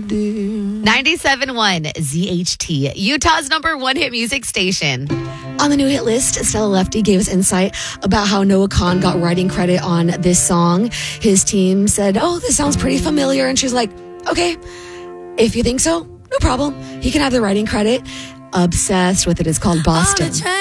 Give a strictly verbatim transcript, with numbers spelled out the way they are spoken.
do. ninety-seven point one Z H T, Utah's number one hit music station. On the new hit list, Stella Lefty gave us insight about how Noah Kahan got writing credit on this song. His team said, oh, this sounds pretty familiar. And she's like, okay, if you think so, no problem. He can have the writing credit. Obsessed with it. It's called Boston.